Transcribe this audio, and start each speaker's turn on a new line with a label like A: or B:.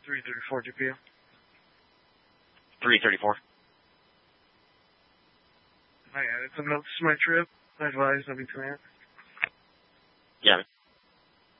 A: 334 GPU.
B: 334.
A: I added some notes to my trip. I advised I'll be command.
B: Yeah.